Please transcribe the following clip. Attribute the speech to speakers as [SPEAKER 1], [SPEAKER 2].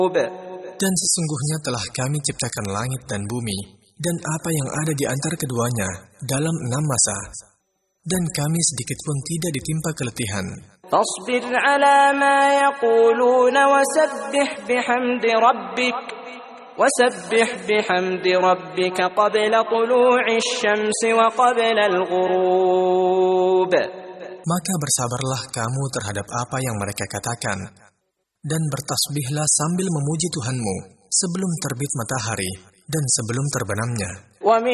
[SPEAKER 1] Dan sesungguhnya telah kami ciptakan langit dan bumi, dan apa yang ada di antara keduanya dalam 6 masa. Dan kami sedikit pun tidak ditimpa keletihan.
[SPEAKER 2] فاصبر على ما يقولون وسبح بحمد ربك قبل طلوع الشمس وقبل الغروب.
[SPEAKER 1] Maka bersabarlah kamu terhadap apa yang mereka katakan, dan bertasbihlah sambil memuji Tuhanmu sebelum terbit matahari dan sebelum terbenamnya.